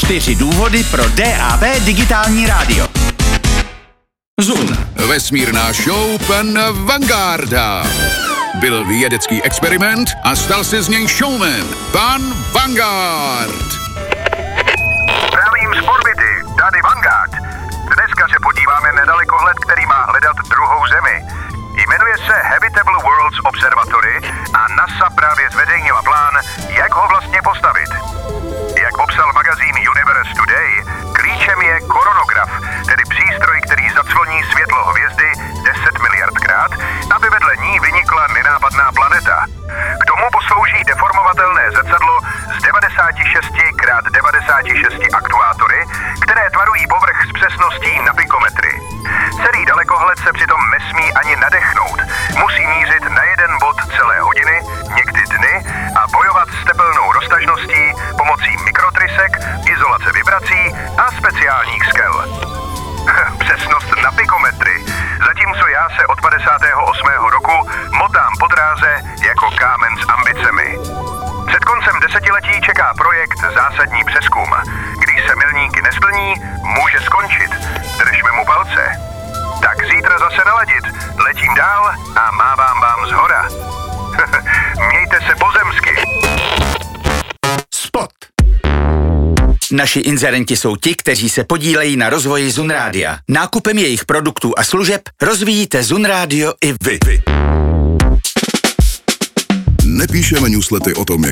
4 důvody pro DAB digitální rádio. Zun. Vesmírná show pan Vangarda. Byl vědecký experiment a stal se z něj showman. Pan Vanguard. Zdravím z orbity, tady Vanguard. Dneska se podíváme na dalekohled, který má hledat druhou zemi. Jmenuje se Habitable Worlds Observatory a NASA právě zveřejnila plán, jak ho vlastně postavit. Jak popsal magazín Universe Today, klíčem je koronograf, tedy přístroj, který zacloní světlo hvězdy 10 miliardkrát, aby vedle ní vynikla nenápadná planeta. K tomu poslouží deformovatelné zrcadlo z 96x96 aktuátory, které tvarují povrch s přesností na pikometry. Celý dalekohled se přitom nesmí ani nadechnout. Musí mířit na jeden bod celé hodiny, někdy dny a bojovat s tepelnou roztažností pomocí mikrotrysek, izolace vibrací a speciálních skel. Přesnost na pikometry, zatímco já se od 58. roku motám po dráze jako kámen s ambicemi. Před koncem desetiletí čeká projekt Zásadní přezkum. Když se milníky nesplní, může skončit. Držme mu palce. Tak zítra zase naladit, letím dál a mávám vám zhora. Mějte se pozemsky. Spot. Naši inzerenti jsou ti, kteří se podílejí na rozvoji Zun Rádia. Nákupem jejich produktů a služeb rozvíjíte Zun Rádio i vy. Nepíšeme newslety o tom,